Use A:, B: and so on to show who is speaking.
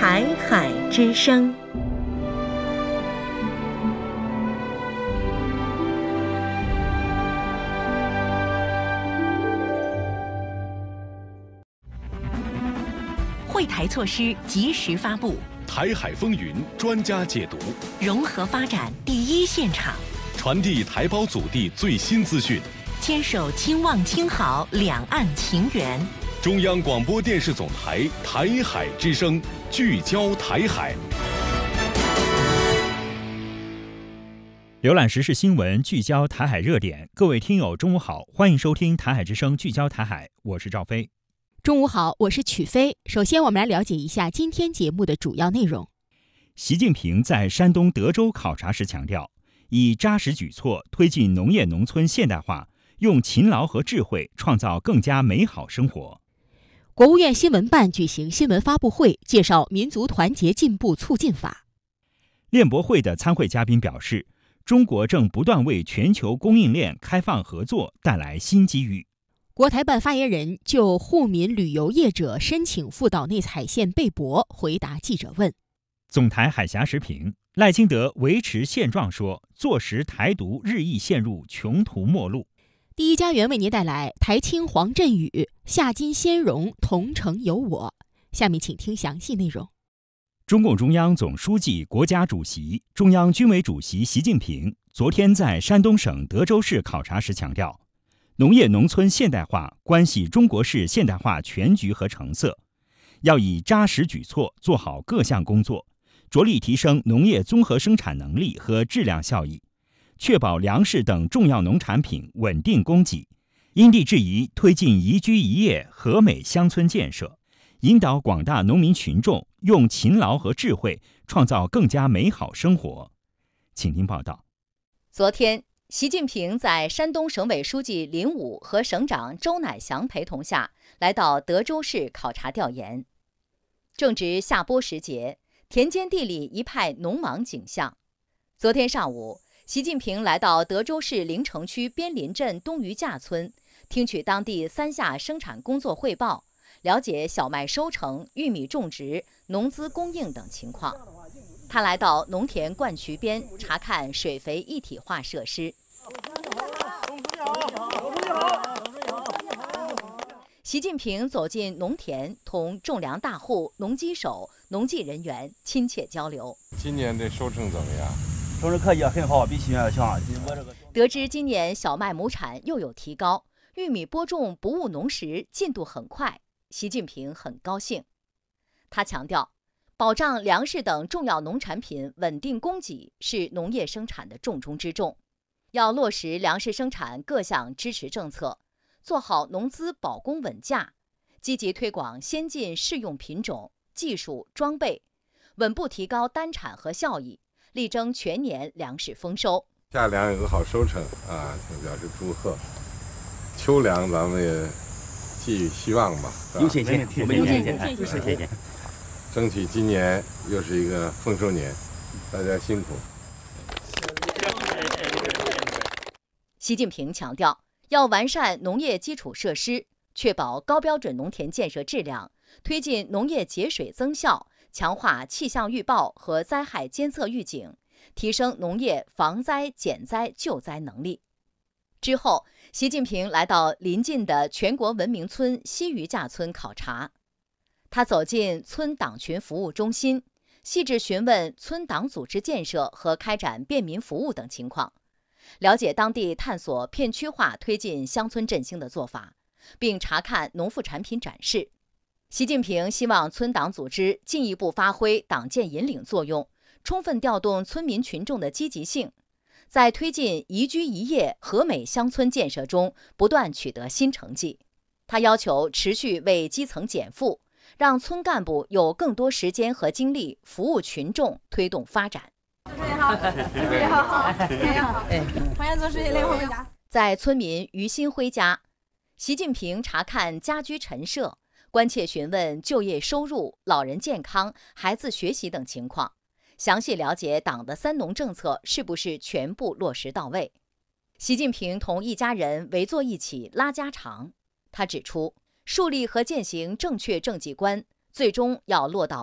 A: 台海之声。会台措施及时发布，
B: 台海风云专家解读，
A: 融合发展第一现场，
B: 传递台胞祖地最新资讯，
A: 牵手亲望亲好两岸情缘。
B: 中央广播电视总台台海之声，聚焦台海。
C: 浏览时事新闻，聚焦台海热点。各位听友，中午好，欢迎收听台海之声聚焦台海，我是赵飞。
D: 中午好，我是曲飞。首先，我们来了解一下今天节目的主要内容。
C: 习近平在山东德州考察时强调，以扎实举措推进农业农村现代化，用勤劳和智慧创造更加美好生活。
D: 国务院新闻办举行新闻发布会，介绍《民族团结进步促进法》。
C: 链博会的参会嘉宾表示，中国正不断为全球供应链开放合作带来新机遇。
D: 国台办发言人就沪闽旅游业者申请赴岛内采线被驳回答记者问。
C: 总台海峡时评，赖清德维持现状说，坐实台独日益陷入穷途末路。
D: 第一家园为您带来台青黄振宇夏金先荣同城有我。下面请听详细内容。
C: 中共中央总书记、国家主席、中央军委主席习近平昨天在山东省德州市考察时强调，农业农村现代化关系中国式现代化全局和成色，要以扎实举措做好各项工作，着力提升农业综合生产能力和质量效益，确保粮食等重要农产品稳定供给，因地制宜推进宜居宜业和美乡村建设，引导广大农民群众用勤劳和智慧创造更加美好生活。请听报道。
E: 昨天，习近平在山东省委书记林武和省长周乃祥陪同下，来到德州市考察调研。正值夏播时节，田间地里一派农忙景象。昨天上午，习近平来到德州市临城区边林镇东余架村，听取当地3下生产工作汇报，了解小麦收成、玉米种植、农资供应等情况。他来到农田灌渠边查看水肥一体化设施。习近平走进农田，同种粮大户、农机手、农技人员亲切交流。
F: 今年的收成怎么样？
G: 收成可以很好，比去年要强。
E: 得知今年小麦亩产又有提高，玉米播种不误农时进度很快，习近平很高兴。他强调，保障粮食等重要农产品稳定供给是农业生产的重中之重，要落实粮食生产各项支持政策，做好农资保供稳价，积极推广先进适用品种、技术、装备，稳步提高单产和效益，力争全年粮食丰收。
F: 夏粮有个好收成啊，表示祝贺。秋粮咱们也寄予希望吧，
G: 有信心，我们有信心，
F: 争取今年又是一个丰收年，大家辛苦。
E: 习近平强调，要完善农业基础设施，确保高标准农田建设质量，推进农业节水增效，强化气象预报和灾害监测预警，提升农业防灾减灾救灾能力。之后，习近平来到临近的全国文明村西余架村考察。他走进村党群服务中心，细致询问村党组织建设和开展便民服务等情况，了解当地探索片区化推进乡村振兴的做法，并查看农副产品展示。习近平希望村党组织进一步发挥党建引领作用，充分调动村民群众的积极性，在推进宜居宜业和美乡村建设中不断取得新成绩。他要求持续为基层减负，让村干部有更多时间和精力服务群众，推动发展。
H: 欢迎做事情，回家。
E: 在村民于新辉家，习近平查看家居陈设，关切询问就业收入、老人健康、孩子学习等情况，详细了解党的3农政策是不是全部落实到位。习近平同一家人围坐一起拉家常。他指出，树立和践行正确政绩观，最终要落到